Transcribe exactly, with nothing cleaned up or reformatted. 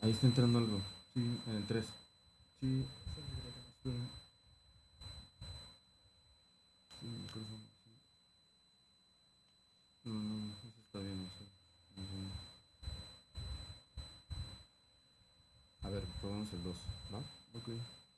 Ahí está entrando algo. Sí, en el tres. Sí, espera. Sí, micrófono, sí. No, no, eso está bien, eso. Ujú. A ver, probamos el dos, ¿va? Ok.